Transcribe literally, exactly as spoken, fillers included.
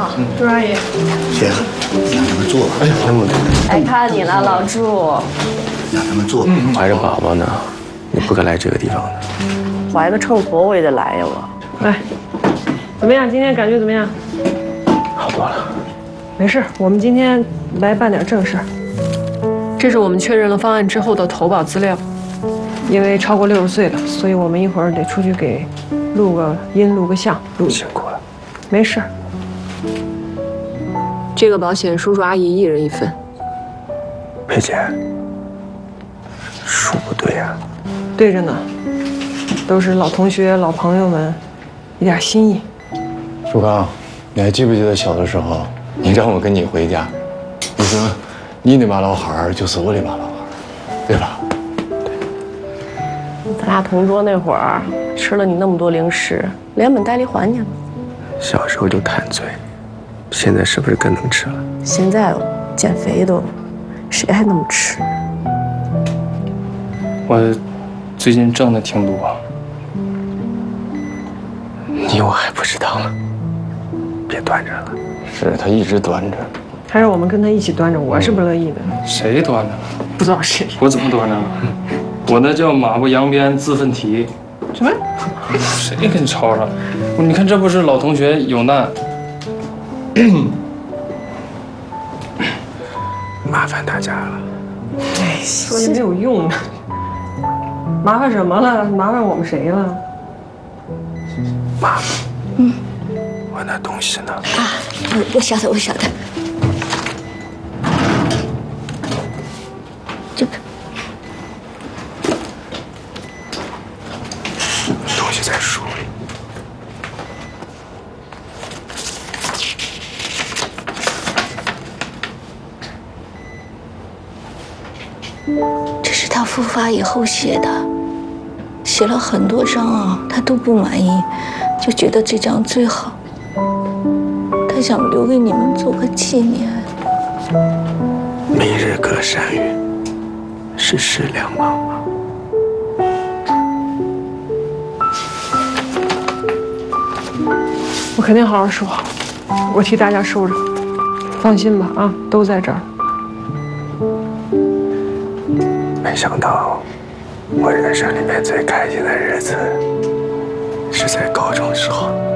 好，朱阿姨。 行，让他们坐。哎呀，那么来看你了，老祝。 让他们坐。 怀着宝宝呢，你不该来这个地方的。 怀个秤砣我也得来呀，我。 来，怎么样？今天感觉怎么样？ 好多了。 没事，我们今天来办点正事。这是我们确认了方案之后的投保资料。因为超过六十岁了，所以我们一会儿得出去给录个音、录个像。录辛苦了。 没事。这个保险，叔叔阿姨一人一份。 佩姐，数不对呀。 对着呢，都是老同学、老朋友们，一点心意。 树刚，你还记不记得小的时候，你让我跟你回家，你说你那把老汉儿就是我那把老汉儿，对吧？ 咱俩同桌那会儿，吃了你那么多零食，连本带利还你了。 小时候就贪嘴，现在是不是更能吃了？ 现在减肥都，谁还那么吃？ 我最近挣的挺多。 你我还不知道呢，别端着了。 是他一直端着。 还是我们跟他一起端着，我是不乐意的。 谁端着了？ 不知道谁。 我怎么端着了？我那叫马不扬鞭自奋蹄。 什么？ 谁给你抄上？你看这不是老同学有难。 麻烦大家了。 哎，说也没有用啊。麻烦什么了？麻烦我们谁了？ 妈，嗯，我那东西呢？ 啊，我我晓得，我晓得。这个东西在书里。 这是他复发以后写的，写了很多张啊，他都不满意，就觉得这张最好。他想留给你们做个纪念。 明日隔山云，世事两茫茫。 我肯定好好收好，我替大家收着，放心吧啊，都在这儿。 没想到，我人生里面最开心的日子是在高中时候。